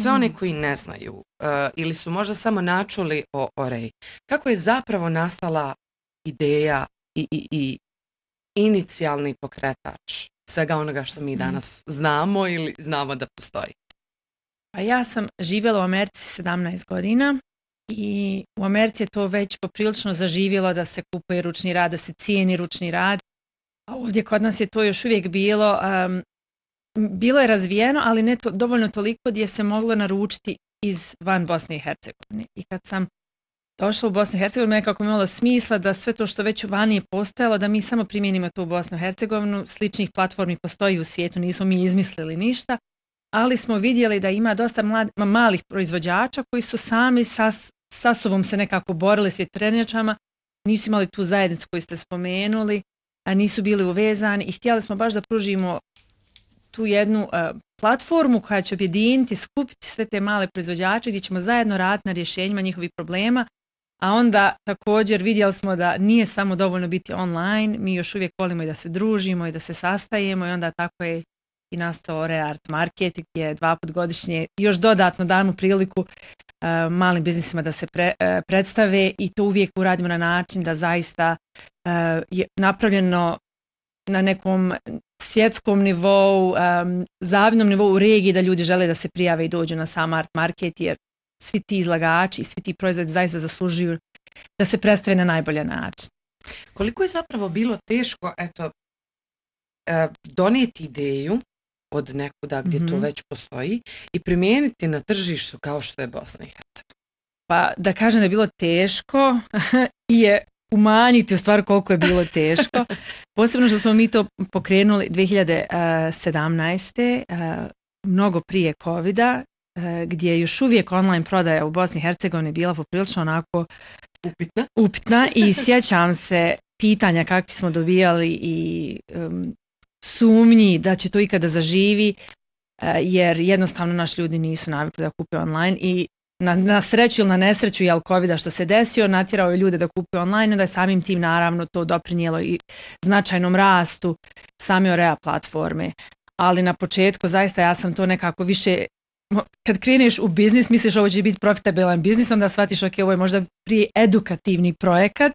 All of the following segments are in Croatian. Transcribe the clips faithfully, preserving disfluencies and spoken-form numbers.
sve one koji ne znaju uh, ili su možda samo načuli o Oreji, kako je zapravo nastala ideja i, i, i inicijalni pokretač svega onoga što mi danas znamo ili znamo da postoji? Pa ja sam živjela u Americi sedamnaest godina i u Americi je to već poprilično zaživjelo da se kupuje ručni rad, da se cijeni ručni rad. A ovdje kod nas je to još uvijek bilo, um, bilo je razvijeno, ali ne to, dovoljno toliko gdje se moglo naručiti iz van Bosne i Hercegovine. I kad sam došla u Bosnu i Hercegovinu, nekako mi imalo smisla da sve to što već vani je postojalo, da mi samo primijenimo to u Bosnu i Hercegovinu. Sličnih platformi postoji u svijetu, nismo mi izmislili ništa, ali smo vidjeli da ima dosta mlad, malih proizvođača koji su sami sa, sa sobom se nekako borili s vjetrenjačama, nisu imali tu zajednicu koju ste spomenuli, a nisu bili uvezani i htjeli smo baš da pružimo tu jednu uh, platformu koja će objediniti, skupiti sve te male proizvođače gdje ćemo zajedno raditi na rješenjima njihovih problema, a onda također vidjeli smo da nije samo dovoljno biti online, mi još uvijek volimo i da se družimo i da se sastajemo i onda tako je i nastao Reart Market gdje dva put godišnje još dodatno damo priliku uh, malim biznisima da se pre, uh, predstave i to uvijek uradimo na način da zaista uh, je napravljeno na nekom svjetskom nivou, um, zavidnom nivou u regiji da ljudi žele da se prijave i dođu na sam Art Market jer svi ti izlagači i svi ti proizvodi zaista zaslužuju da se predstave na najbolji način. Koliko je zapravo bilo teško eto, donijeti ideju od nekuda gdje mm-hmm. to već postoji i primijeniti na tržištu kao što je Bosna i Hercegovina? Pa da kažem da je bilo teško je umanjiti u stvari koliko je bilo teško. Posebno što smo mi to pokrenuli dvije hiljade sedamnaeste. mnogo prije covida, gdje je još uvijek online prodaja u Bosni i Hercegovini bila poprilično onako upitna, upitna i sjećam se pitanja kakvi smo dobijali i um, sumnji da će to ikada zaživi, uh, jer jednostavno naši ljudi nisu navikli da kupe online i na, na sreću ili na nesreću jel covida što se desio, natjerao je ljude da kupe online, da je samim tim naravno to doprinijelo i značajnom rastu same Orea platforme. Ali na početku zaista ja sam to nekako više, kad kreneš u biznis, misliš ovo će biti profitabilan biznis, onda shvatiš ok, ovo je možda prije edukativni projekat,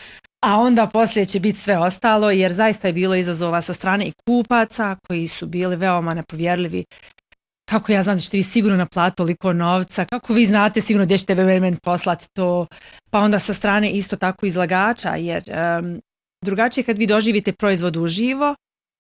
a onda poslije će biti sve ostalo, jer zaista je bilo izazova sa strane i kupaca koji su bili veoma nepovjerljivi. Kako ja znam da ćete vi sigurno naplatiti toliko novca, kako vi znate sigurno gdje ćete meni poslati to, pa onda sa strane isto tako izlagača, jer um, drugačije kad vi doživite proizvod uživo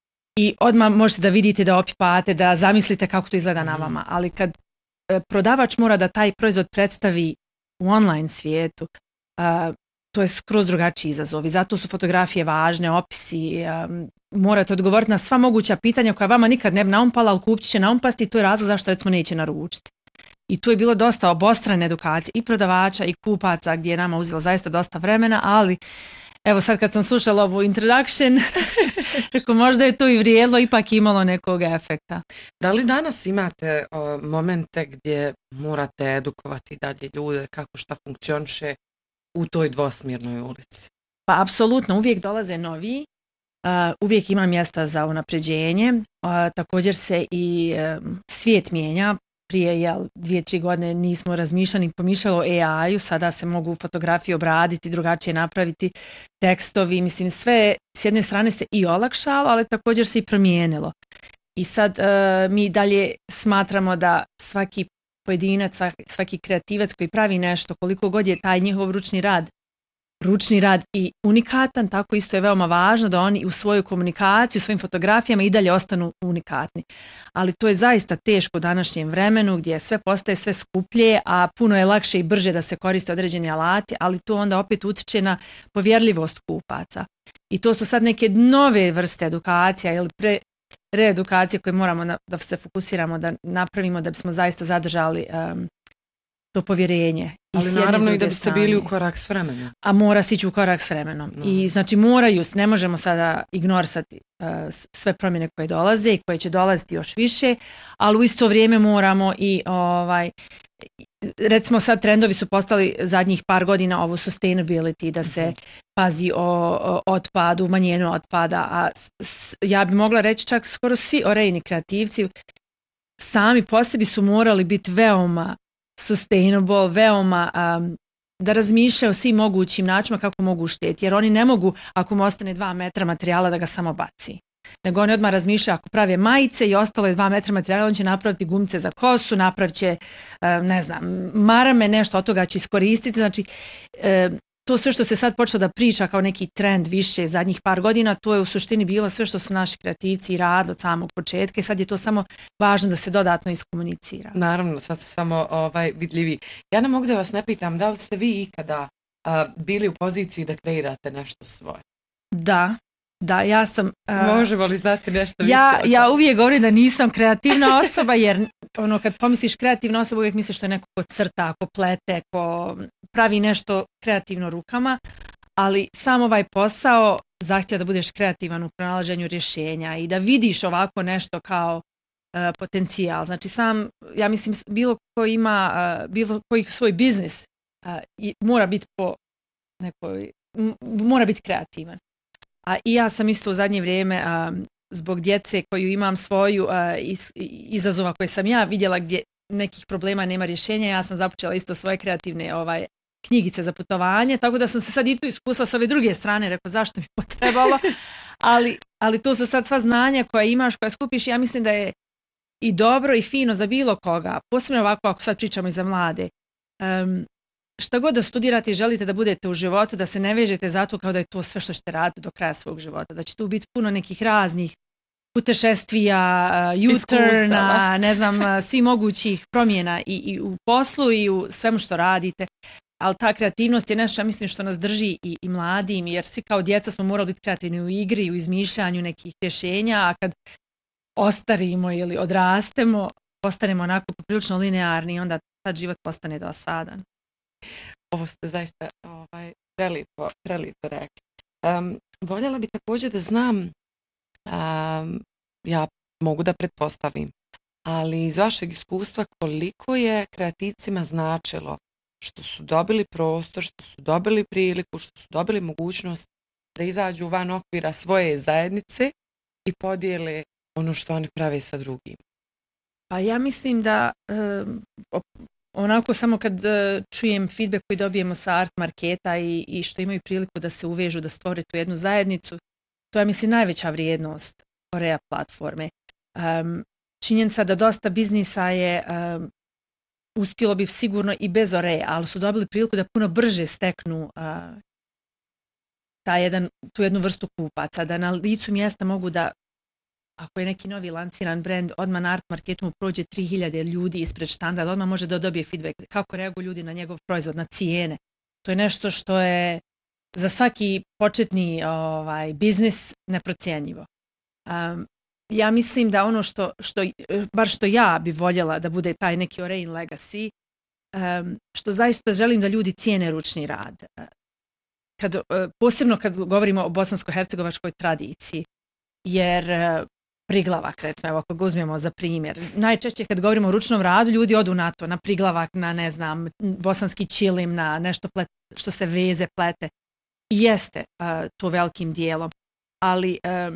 i odmah možete da vidite, da opipate, da zamislite kako to izgleda na vama, ali kad uh, prodavač mora da taj proizvod predstavi u online svijetu, uh, to je skroz drugačiji izazov i zato su fotografije važne, opisi, um, morate odgovoriti na sva moguća pitanja koja vama nikad ne bi naumpala, ali kupci će naumpasti i to je razlog zašto recimo neće naručiti. I tu je bilo dosta obostrane edukacije i prodavača i kupaca gdje je nama uzelo zaista dosta vremena, ali evo sad kad sam slušala ovu introduction, rekao možda je to i vrijedilo, ipak imalo nekog efekta. Da li danas imate o, momente gdje morate edukovati dalje ljude kako šta funkcioniše u toj dvosmjernoj ulici? Pa apsolutno, uvijek dolaze novi, uh, uvijek ima mjesta za unapređenje, uh, također se i um, svijet mijenja. Prije jel, dvije, tri godine nismo razmišljali, pomišljali o A I-u, sada se mogu fotografije obraditi, drugačije napraviti tekstovi, mislim sve s jedne strane se i olakšalo, ali također se i promijenilo. I sad uh, mi dalje smatramo da svaki pojedinac, svaki, svaki kreativac koji pravi nešto, koliko god je taj njihov ručni rad, ručni rad i unikatan, tako isto je veoma važno da oni u svojoj komunikaciji, u svojim fotografijama i dalje ostanu unikatni. Ali to je zaista teško u današnjem vremenu gdje sve postaje sve skuplje, a puno je lakše i brže da se koriste određeni alati, ali to onda opet utiče na povjerljivost kupaca. I to su sad neke nove vrste edukacija ili pre reedukacije koje moramo na, da se fokusiramo, da napravimo da bismo zaista zadržali um, to povjerenje. I ali naravno i da biste strane. Bili u korak s vremenom. A mora se ići u korak s vremenom. No. I znači moraju, ne možemo sada ignorisati uh, sve promjene koje dolaze i koje će dolaziti još više, ali u isto vrijeme moramo i ovaj, recimo sad trendovi su postali zadnjih par godina ovo sustainability, da se mm-hmm. pazi o, o otpadu, umanjenju otpada, a s, ja bi mogla reći čak skoro svi orejni kreativci sami po sebi su morali biti veoma sustainable, veoma um, da razmišljaju o svim mogućim načinima kako mogu ušteti, jer oni ne mogu, ako mu ostane dva metra materijala, da ga samo baci. Nego oni odmah razmišljaju, ako prave majice i ostalo je dva metra materijala, on će napraviti gumice za kosu, napravit će, ne znam, marame, nešto od toga će iskoristiti. Znači, to sve što se sad počelo da priča kao neki trend više zadnjih par godina, to je u suštini bilo sve što su naši kreativci i radili od samog početka i sad je to samo važno da se dodatno iskomunicira. Naravno, sad su samo ovaj, vidljivi. Ja ne mogu da vas ne pitam, da li ste vi ikada a, bili u poziciji da kreirate nešto svoje? Da. Da, ja sam... Uh, Možemo li znati nešto ja, više? Ja uvijek govorim da nisam kreativna osoba, jer ono kad pomisliš kreativna osoba, uvijek misliš što je neko ko crta, ko plete, ko pravi nešto kreativno rukama, ali sam ovaj posao zahtjeva da budeš kreativan u pronalaženju rješenja i da vidiš ovako nešto kao uh, potencijal. Znači sam, ja mislim, bilo ko ima, uh, bilo koji svoj biznis uh, i mora biti po nekoj, m- mora biti kreativan. A i ja sam isto u zadnje vrijeme a, zbog djece koju imam svoju a, iz, izazova koje sam ja vidjela gdje nekih problema nema rješenja, ja sam započela isto svoje kreativne ovaj, knjigice za putovanje, tako da sam se sad i tu iskusila s ove druge strane, rekao zašto mi potrebalo, ali, ali to su sad sva znanja koja imaš, koja skupiš, ja mislim da je i dobro i fino za bilo koga, posebno ovako ako sad pričamo i za mlade. Um, Šta god da studirate i želite da budete u životu, da se ne vežete zato kao da je to sve što ćete raditi do kraja svog života. Da će tu biti puno nekih raznih putešestvija, U-turna, ne znam, svi mogućih promjena i, i u poslu i u svemu što radite. Ali ta kreativnost je nešto, ja mislim, što nas drži i, i mladim, jer svi kao djeca smo morali biti kreativni u igri, u izmišljanju nekih rješenja, a kad ostarimo ili odrastemo, postanemo onako poprilično linearni i onda tad život postane dosadan. Ovo ste zaista ovaj, prelipo, prelipo rekli. Um, voljela bi također da znam, um, ja mogu da pretpostavim, ali iz vašeg iskustva koliko je kreativcima značilo što su dobili prostor, što su dobili priliku, što su dobili mogućnost da izađu van okvira svoje zajednice i podijele ono što oni prave sa drugim. Pa ja mislim da um, onako samo kad uh, čujem feedback koji dobijemo sa art marketa i, i što imaju priliku da se uvežu, da stvore tu jednu zajednicu, to je mislim najveća vrijednost Orea platforme. Um, činjenica da dosta biznisa je um, uspjelo bi sigurno i bez Orea, ali su dobili priliku da puno brže steknu uh, ta jedan, tu jednu vrstu kupaca, da na licu mjesta mogu da, ako je neki novi lanciran brand, odmah na art marketu mu prođe tri hiljade ljudi ispred štanda, odmah može da dobije feedback kako reaguju ljudi na njegov proizvod, na cijene. To je nešto što je za svaki početni ovaj, biznis neprocjenjivo. Um, ja mislim da ono što, što, bar što ja bi voljela da bude taj neki Orein legacy, um, što zaista želim da ljudi cijene ručni rad. Kad, posebno kad govorimo o bosansko-hercegovačkoj tradiciji, jer priglavak, recimo, evo, ako ga uzmemo za primjer. Najčešće kad govorimo o ručnom radu, ljudi odu na to, na priglavak, na, ne znam, bosanski čilim, na nešto plet, što se veze, plete. I jeste uh, to velikim dijelom. Ali um,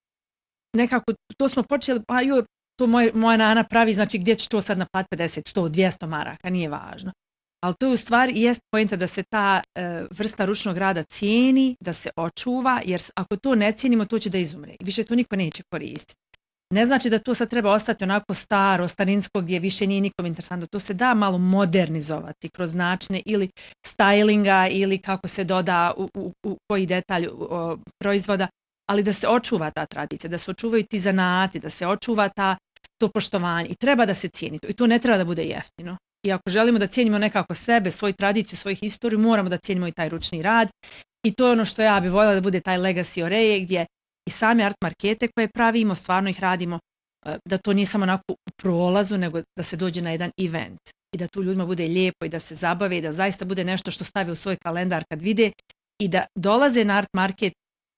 nekako, to smo počeli, a joj, to moj, moja nana pravi, znači gdje će to sad naplatiti pedeset, sto, dvjesto maraka, nije važno. Ali to je u stvari i jest poenta da se ta uh, vrsta ručnog rada cijeni, da se očuva, jer ako to ne cijenimo, to će da izumre. I više to niko neće koristiti. Ne znači da to sad treba ostati onako staro, starinsko, gdje više nije nikom interesantno. To se da malo modernizovati kroz načine ili stylinga ili kako se doda u, u, u koji detalj o, proizvoda, ali da se očuva ta tradicija, da se očuvaju ti zanati, da se očuva ta, to poštovanje. I treba da se cijeni to. I to ne treba da bude jeftino. I ako želimo da cijenimo nekako sebe, svoju tradiciju, svoju historiju, moramo da cijenimo i taj ručni rad. I to je ono što ja bih voljela da bude taj legacy Oreje, gdje i same art markete koje pravimo, stvarno ih radimo, da to nije samo onako u prolazu, nego da se dođe na jedan event i da tu ljudima bude lijepo i da se zabave i da zaista bude nešto što stave u svoj kalendar kad vide i da dolaze na art market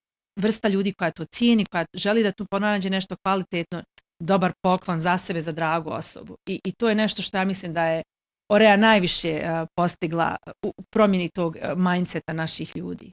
vrsta ljudi koja to cijeni, koja želi da tu pronađe nešto kvalitetno, dobar poklon za sebe, za dragu osobu. I, i to je nešto što ja mislim da je Orea najviše uh, postigla u promjeni tog uh, mindseta naših ljudi.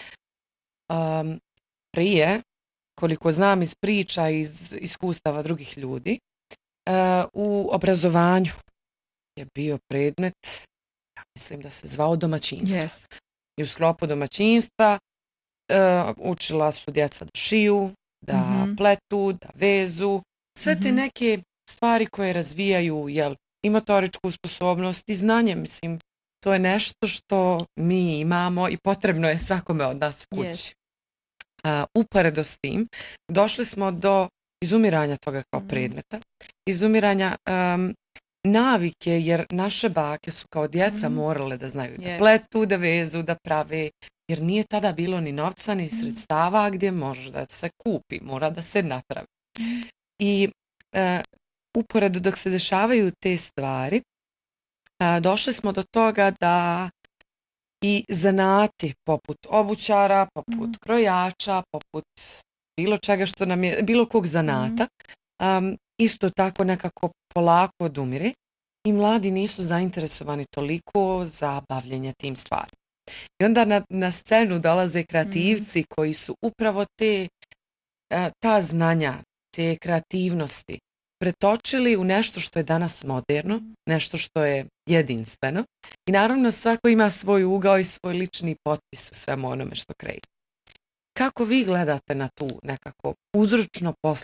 Um, prije, koliko znam iz priča, iz iskustava drugih ljudi, u obrazovanju je bio predmet, ja mislim da se zvao domaćinstvo. Yes. I u sklopu domaćinstva uh, učila su djeca da šiju, da mm-hmm. pletu, da vezu, sve te mm-hmm. neke stvari koje razvijaju jel, i motoričku sposobnost i znanje, mislim, to je nešto što mi imamo i potrebno je svakome od nas u kući. Yes. Uh, uporedo s tim, došli smo do izumiranja toga kao mm-hmm. predmeta, izumiranja um, navike, jer naše bake su kao djeca mm-hmm. morale da znaju da yes. pletu, da vezu, da prave, jer nije tada bilo ni novca, ni sredstava gdje može da se kupi, mora da se napravi. Mm-hmm. I uh, uporedo dok se dešavaju te stvari, uh, došli smo do toga da i zanati poput obućara, poput mm-hmm. krojača, poput bilo čega što nam je, bilo kog zanata, um, isto tako nekako polako odumire i mladi nisu zainteresovani toliko za bavljenje tim stvarima. I onda na, na scenu dolaze kreativci mm. koji su upravo te, ta znanja, te kreativnosti pretočili u nešto što je danas moderno, nešto što je jedinstveno i naravno svako ima svoj ugao i svoj lični potpis u svemu onome što kreira. Kako vi gledate na tu nekako uzročno